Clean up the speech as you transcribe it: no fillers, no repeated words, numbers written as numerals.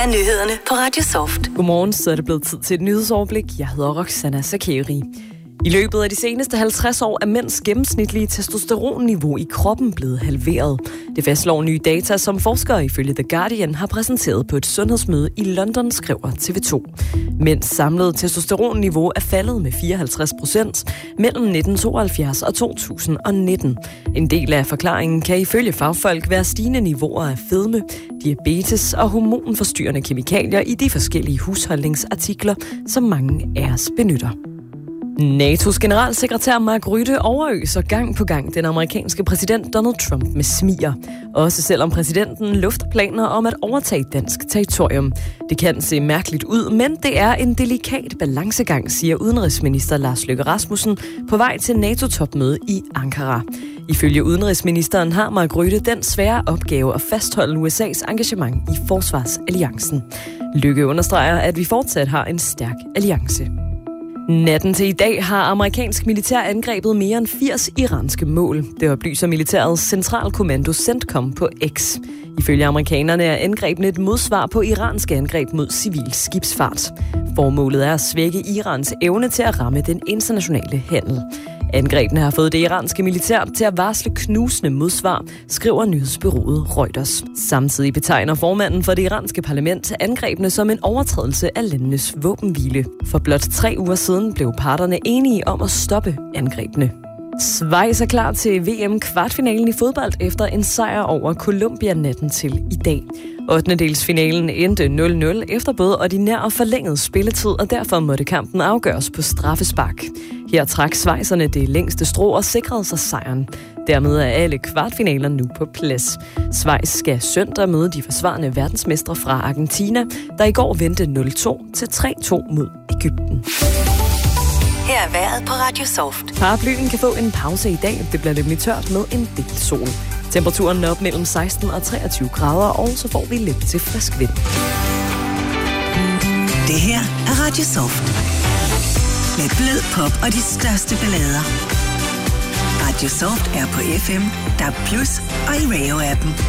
af nyhederne på Radio Soft. Godmorgen, så er det blevet tid til et nyhedsoverblik. Jeg hedder Roxana Sakeri. I løbet af de seneste 50 år er mænds gennemsnitlige testosteronniveau i kroppen blevet halveret. Det fastslår nye data, som forskere ifølge The Guardian har præsenteret på et sundhedsmøde i London, skriver TV2. Mænds samlede testosteronniveau er faldet med 54% mellem 1972 og 2019. En del af forklaringen kan ifølge fagfolk være stigende niveauer af fedme, diabetes og hormonforstyrrende kemikalier i de forskellige husholdningsartikler, som mange af os benytter. NATO's generalsekretær Mark Rutte overøser gang på gang den amerikanske præsident Donald Trump med smiger. Også selvom præsidenten lufter planer om at overtage dansk territorium. Det kan se mærkeligt ud, men det er en delikat balancegang, siger udenrigsminister Lars Løkke Rasmussen på vej til NATO-topmøde i Ankara. Ifølge udenrigsministeren har Mark Rutte den svære opgave at fastholde USA's engagement i forsvarsalliancen. Løkke understreger, at vi fortsat har en stærk alliance. Natten til i dag har amerikansk militær angrebet mere end 80 iranske mål. Det oplyser militærets centralkommando CENTCOM på X. Ifølge amerikanerne er angrebene et modsvar på iranske angreb mod civil skibsfart. Formålet er at svække Irans evne til at ramme den internationale handel. Angrebene har fået det iranske militær til at varsle knusende modsvar, skriver nyhedsbureauet Reuters. Samtidig betegner formanden for det iranske parlament angrebene som en overtrædelse af landenes våbenhvile. For blot 3 uger siden blev parterne enige om at stoppe angrebene. Schweiz er klar til VM-kvartfinalen i fodbold efter en sejr over Colombia natten til i dag. 8-delsfinalen endte 0-0 efter både ordinær og forlænget spilletid, og derfor måtte kampen afgøres på straffespark. Her trak schweizerne det længste strå og sikrede sig sejren. Dermed er alle kvartfinaler nu på plads. Schweiz skal søndag møde de forsvarende verdensmestre fra Argentina, der i går vendte 0-2 til 3-2 mod Egypten. Her er vejret på Radio Soft. Paraplyen kan få en pause i dag. Det bliver nemlig tørt med en del sol. Temperaturen er op mellem 16 og 23 grader, og så får vi lidt til frisk vind. Det her er Radio Soft. Med blød pop og de største ballader. Radio Soft er på FM, DAB+ og i Radio-appen.